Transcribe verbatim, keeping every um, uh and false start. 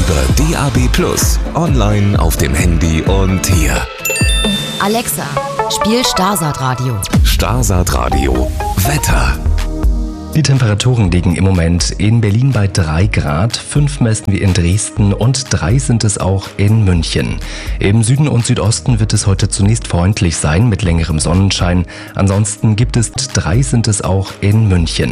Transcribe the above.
Über D A B plus, online auf dem Handy und hier. Alexa, spiel Starsat Radio. Starsat Radio. Wetter. Die Temperaturen liegen im Moment in Berlin bei drei Grad, fünf messen wir in Dresden und drei sind es auch in München. Im Süden und Südosten wird es heute zunächst freundlich sein mit längerem Sonnenschein. Ansonsten gibt es drei sind es auch in München.